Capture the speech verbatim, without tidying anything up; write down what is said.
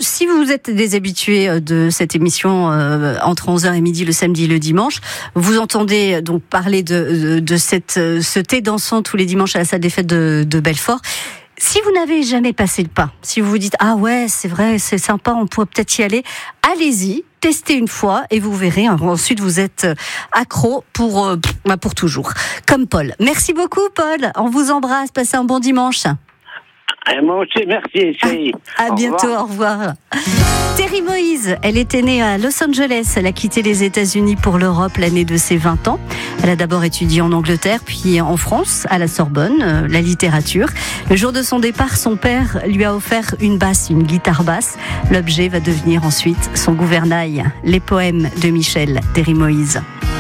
si vous êtes des habitués de cette émission euh, entre onze heures et midi le samedi et le dimanche, vous entendez donc parler de, de, de cette, ce thé dansant tous les dimanches à la salle des fêtes de, de Belfort. Si vous n'avez jamais passé le pas, si vous vous dites « Ah ouais, c'est vrai, c'est sympa, on pourrait peut-être y aller », allez-y, testez une fois et vous verrez. Ensuite, vous êtes accro pour, euh, pour toujours. Comme Paul. Merci beaucoup, Paul. On vous embrasse. Passez un bon dimanche. Et moi aussi, merci. À, à au bientôt, revoir. au revoir. Terry Moïse, elle était née à Los Angeles. Elle a quitté les États-Unis pour l'Europe l'année de ses vingt ans. Elle a d'abord étudié en Angleterre, puis en France, à la Sorbonne, euh, la littérature. Le jour de son départ, son père lui a offert une basse, une guitare basse. L'objet va devenir ensuite son gouvernail. Les poèmes de Michel, Terry Moïse.